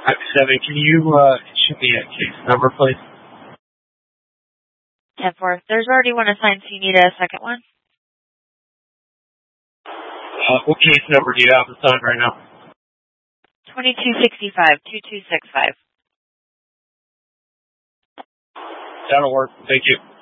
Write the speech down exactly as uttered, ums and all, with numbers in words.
seven, can you uh, show me a case number, please? ten four. There's already one assigned, so you need a second one? Uh, what case number do you have assigned right now? twenty-two sixty-five, two two six five. That'll work. Thank you.